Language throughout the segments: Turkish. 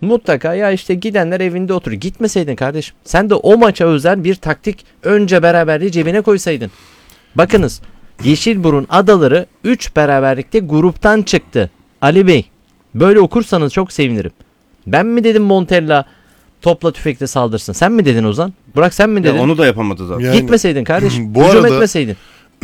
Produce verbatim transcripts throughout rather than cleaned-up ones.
Mutlaka ya işte gidenler evinde oturuyor. Gitmeseydin kardeşim. Sen de o maça özel bir taktik önce beraberliği cebine koysaydın. Bakınız Yeşilburun Adaları üç beraberlikte gruptan çıktı. Ali Bey böyle okursanız çok sevinirim. Ben mi dedim Montella topla tüfekle saldırsın? Sen mi dedin Ozan? Burak sen mi dedin? Ya onu da yapamadı zaten. Yani, gitmeseydin kardeşim. Bu Hücum arada etmeseydin.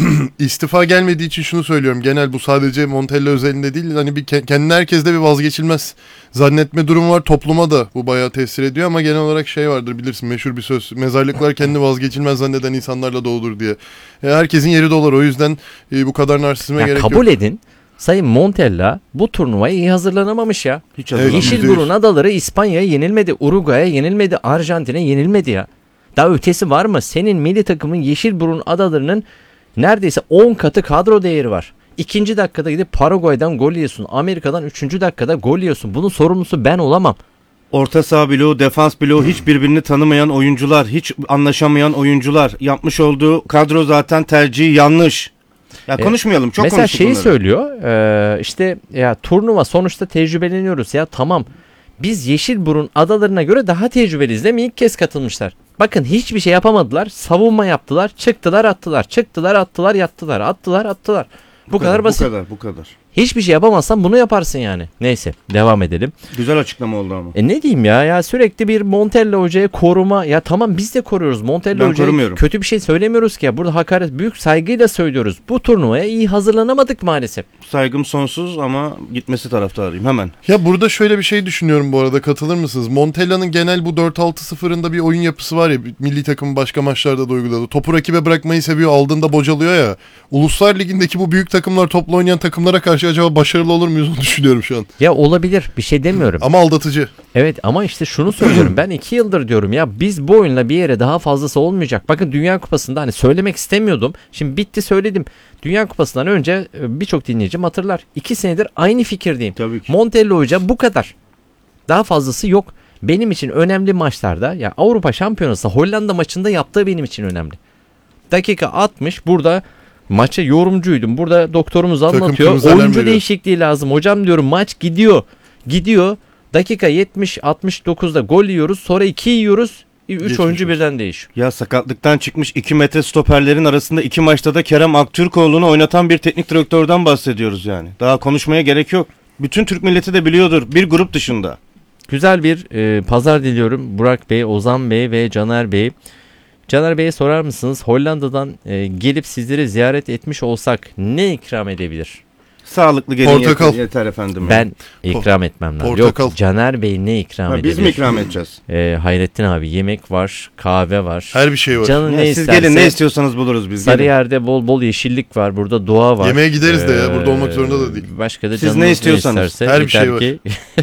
istifa gelmediği için şunu söylüyorum. Genel bu sadece Montella özelinde değil. Hani bir kendini herkeste bir vazgeçilmez zannetme durumu var. Topluma da bu bayağı tesir ediyor ama genel olarak şey vardır bilirsin, meşhur bir söz. Mezarlıklar kendini vazgeçilmez zanneden insanlarla doludur diye. E, herkesin yeri dolar. O yüzden e, bu kadar narsizme Ya gerek kabul yok. Kabul edin. Sayın Montella bu turnuvaya iyi hazırlanamamış ya. Hiç hazırlanmamış. Yeşilburun Adaları İspanya'ya yenilmedi. Uruguay'a yenilmedi. Arjantin'e yenilmedi ya. Daha ötesi var mı? Senin milli takımın Yeşilburun Adaları'nın neredeyse on katı kadro değeri var. İkinci dakikada gidip Paraguay'dan gol yiyorsun. Amerika'dan üçüncü dakikada gol yiyorsun. Bunun sorumlusu ben olamam. Orta saha bloğu, defans bloğu, hiç birbirini tanımayan oyuncular, hiç anlaşamayan oyuncular. Yapmış olduğu kadro zaten tercihi yanlış. Ya E, konuşmayalım, çok Mesela konuştuk şeyi bunları. söylüyor. E, işte ya turnuva sonuçta tecrübeleniyoruz ya tamam. Biz Yeşilburun Adaları'na göre daha tecrübeliyiz değil mi? İlk kez katılmışlar. Bakın hiçbir şey yapamadılar. Savunma yaptılar. Çıktılar attılar. Çıktılar attılar yattılar. Attılar attılar. Bu, bu kadar, kadar basit. Bu kadar bu kadar. Hiçbir şey yapamazsan bunu yaparsın yani. Neyse devam edelim. Güzel açıklama oldu ama. E ne diyeyim ya ya sürekli bir Montella hocaya koruma. Ya tamam biz de koruyoruz. Montella Ben hocaya korumuyorum. kötü bir şey söylemiyoruz ki ya. Burada hakaret büyük saygıyla söylüyoruz. Bu turnuvaya iyi hazırlanamadık maalesef. Saygım sonsuz ama gitmesi taraftarıyım hemen. Ya burada şöyle bir şey düşünüyorum bu arada, katılır mısınız? Montella'nın genel bu dört altı sıfırında bir oyun yapısı var ya, milli takım başka maçlarda da uyguladı. Topu rakibe bırakmayı seviyor, aldığında bocalıyor ya. Uluslar Ligi'ndeki bu büyük takımlar, topla oynayan takımlara karşı acaba başarılı olur muyuz onu düşünüyorum şu an. Ya olabilir bir şey demiyorum. Ama aldatıcı. Evet ama işte şunu söylüyorum ben iki yıldır diyorum ya biz bu oyunla bir yere daha fazlası olmayacak. Bakın Dünya Kupası'nda hani söylemek istemiyordum. Şimdi bitti söyledim. Dünya Kupası'ndan önce birçok dinleyicim hatırlar. iki senedir aynı fikirdeyim. Tabii ki. Montella Hoca bu kadar. Daha fazlası yok. Benim için önemli maçlarda ya Avrupa Şampiyonası Hollanda maçında yaptığı benim için önemli. Dakika altmış burada maça yorumcuydum. Burada doktorumuz anlatıyor. Oyuncu değişikliği lazım. Hocam diyorum maç gidiyor. Gidiyor. Dakika yetmiş altmış dokuzda gol yiyoruz. Sonra iki yiyoruz. üç oyuncu birden değişiyor. Ya sakatlıktan çıkmış iki metre stoperlerin arasında iki maçta da Kerem Aktürkoğlu'nu oynatan bir teknik direktörden bahsediyoruz yani. Daha konuşmaya gerek yok. Bütün Türk milleti de biliyordur bir grup dışında. Güzel bir e, pazar diliyorum Burak Bey, Ozan Bey ve Caner Bey. Caner Bey'e sorar mısınız? Hollanda'dan e, gelip sizleri ziyaret etmiş olsak ne ikram edebilir? Sağlıklı gelin Portakal. yeter, yeter efendim. Ben yani. ikram etmem lazım. Portakal. Yok Caner Bey ne ikram Ha, edebilir? biz mi ikram edeceğiz? E, Hayrettin abi yemek var, kahve var. Her bir şey var. Canın Ya ne siz isterse. gelin ne istiyorsanız buluruz biz. Sarıyer'de bol bol yeşillik var. Burada doğa var. Yemeğe gideriz de ya, burada olmak zorunda da değil. Başka da Siz canınız ne ne istiyorsanız. isterse. Her bir şey yeter ki...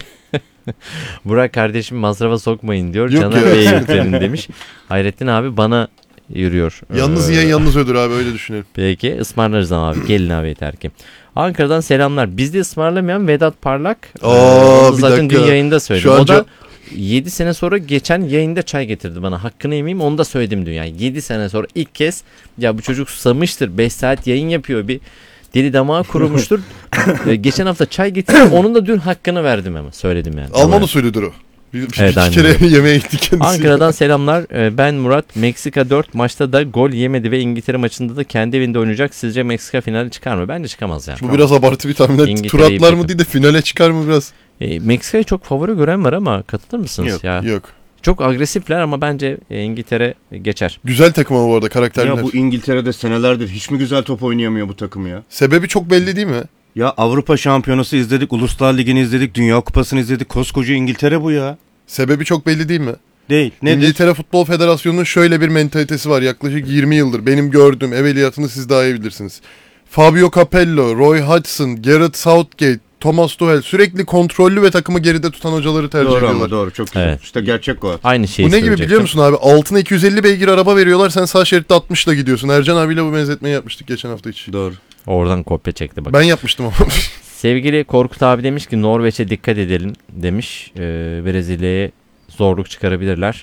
Burak kardeşim masrafa sokmayın diyor. Yok Caner ya. Bey'e yüklenin demiş. Hayrettin abi bana yürüyor. Yalnız Ee, yiyen yalnız ölür abi, öyle düşünelim. Peki ısmarlarız ama abi. Gelin abi yeter ki. Ankara'dan selamlar. Bizde ısmarlamayan Vedat Parlak. Aa, Ee, bir zaten dakika. dün yayında söyledim. Şu an O da çok- yedi sene sonra geçen yayında çay getirdi bana. Hakkını yemeyeyim onu da söyledim dün. Yani yedi sene sonra ilk kez ya bu çocuk susamıştır. beş saat yayın yapıyor. Bir dili damağı kurumuştur. Ee, geçen hafta çay getirdi. Onun da dün hakkını verdim ama. Söyledim yani. Alman Tamam. usulüdür o. Bir, Evet, iki aynen kere öyle. yemeğe gittik kendisi. Ankara'dan selamlar. Ee, Ben Murat. Meksika dört maçta da gol yemedi ve İngiltere maçında da kendi evinde oynayacak. Sizce Meksika finali çıkar mı? Bence çıkamaz yani. Bu biraz abartı bir tahmin. Tur İngiltere'yi atlar mı bitirdim. değil de finale çıkar mı biraz? E, Meksika'yı çok favori gören var ama katılır mısınız? Yok, ya? Yok. Çok agresifler ama bence e, İngiltere geçer. Güzel takım ama bu arada, karakterler. Ya bu İngiltere'de senelerdir hiç mi güzel top oynayamıyor bu takım ya? Sebebi çok belli değil mi? Ya Avrupa Şampiyonası izledik, Uluslar Ligi'ni izledik, Dünya Kupası'nı izledik. Koskoca İngiltere bu ya. Sebebi çok belli değil mi? Değil. Nedir? İngiltere Futbol Federasyonu'nun şöyle bir mentalitesi var. Yaklaşık yirmi yıldır benim gördüğüm, evveliyatını siz daha iyi bilirsiniz. Fabio Capello, Roy Hodgson, Gareth Southgate, Thomas Tuchel sürekli kontrollü ve takımı geride tutan hocaları tercih Doğru ediyorlar. ama doğru, çok güzel. Evet. İşte gerçek o. Aynı şeyi Bu ne gibi biliyor söyleyecektim. musun abi? Altına iki yüz elli beygir araba veriyorlar, sen sağ şeritte altmışla gidiyorsun. Ercan abiyle bu benzetmeyi yapmıştık geçen hafta içi. Doğru. Oradan kopya çekti bak. Ben yapmıştım ama. Sevgili Korkut abi demiş ki Norveç'e dikkat edelim demiş. Ee, Brezilya'ya zorluk çıkarabilirler.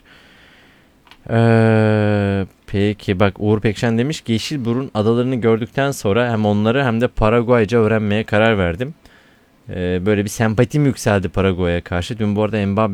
Ee, peki bak Uğur Pekşen demiş ki Yeşilburun adalarını gördükten sonra hem onları hem de Paraguayca öğrenmeye karar verdim. Ee, böyle bir sempatim yükseldi Paraguay'a karşı. Dün bu arada Mbappe